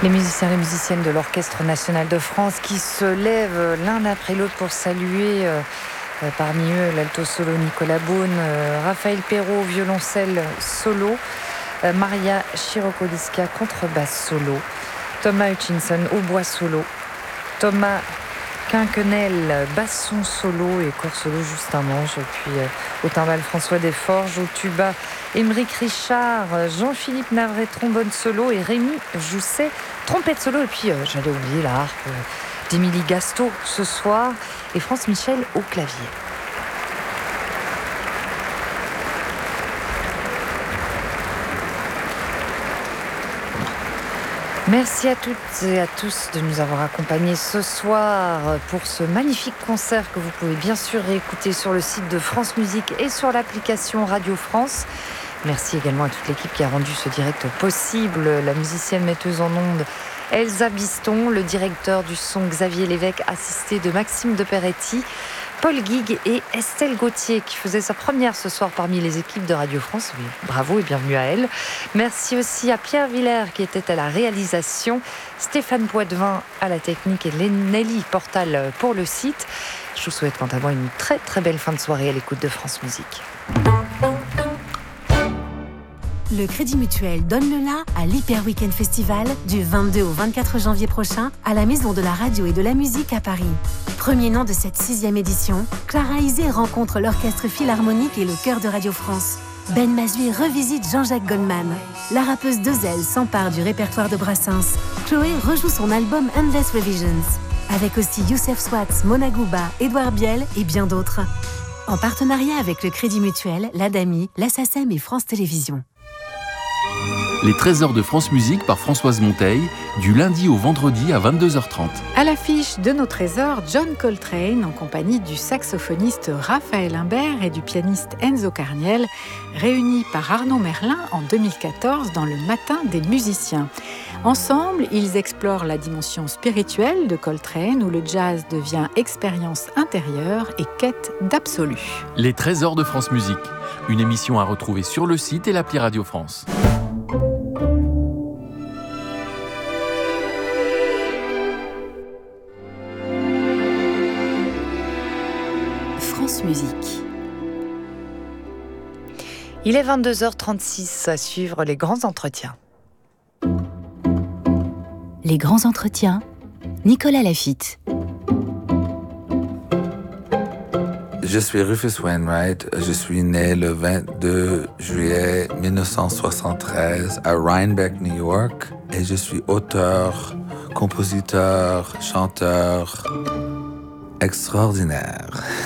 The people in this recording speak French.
Les musiciens et musiciennes de l'Orchestre national de France qui se lèvent l'un après l'autre pour saluer parmi eux l'alto solo Nicolas Beaune, Raphaël Perrault, violoncelle solo, Maria Chirocoliska, contrebasse solo, Thomas Hutchinson, hautbois solo, Thomas Quinquenel, basson solo et corps solo Justin Mange, puis au timbale François Desforges, au tuba Émeric Richard, Jean-Philippe Navré, trombone solo et Rémi Jousset, trompette solo, et puis j'allais oublier la harpe d'Émilie Gasto ce soir et France Michel au clavier. Merci à toutes et à tous de nous avoir accompagnés ce soir pour ce magnifique concert que vous pouvez bien sûr réécouter sur le site de France Musique et sur l'application Radio France. Merci également à toute l'équipe qui a rendu ce direct possible, la musicienne metteuse en ondes Elsa Biston, le directeur du son Xavier Lévesque, assisté de Maxime Deperetti, Paul Guigues et Estelle Gauthier qui faisait sa première ce soir parmi les équipes de Radio France. Oui, bravo et bienvenue à elle. Merci aussi à Pierre Villers qui était à la réalisation, Stéphane Poitvin à la technique et Nelly Portal pour le site. Je vous souhaite quant à moi une très très belle fin de soirée à l'écoute de France Musique. Le Crédit Mutuel donne le la à l'Hyper Weekend Festival du 22 au 24 janvier prochain à la Maison de la Radio et de la Musique à Paris. Premier nom de cette 6e édition, Clara Isé rencontre l'Orchestre Philharmonique et le Chœur de Radio France. Ben Mazui revisite Jean-Jacques Goldman. La rappeuse Dezel s'empare du répertoire de Brassens. Chloé rejoue son album Endless Revisions. Avec aussi Youssef Swatz, Mona Gouba, Édouard Biel et bien d'autres. En partenariat avec le Crédit Mutuel, l'ADAMI, la SACEM et France Télévisions. Les trésors de France Musique par Françoise Monteil, du lundi au vendredi à 22h30. À l'affiche de nos trésors, John Coltrane en compagnie du saxophoniste Raphaël Imbert et du pianiste Enzo Carniel, réunis par Arnaud Merlin en 2014 dans le Matin des musiciens. Ensemble, ils explorent la dimension spirituelle de Coltrane où le jazz devient expérience intérieure et quête d'absolu. Les trésors de France Musique, une émission à retrouver sur le site et l'appli Radio France. France Musique. Il est 22h36 à suivre les grands entretiens. Les grands entretiens, Nicolas Laffitte. Je suis Rufus Wainwright. Je suis né le 22 juillet 1973 à Rhinebeck, New York. Et je suis auteur, compositeur, chanteur extraordinaire.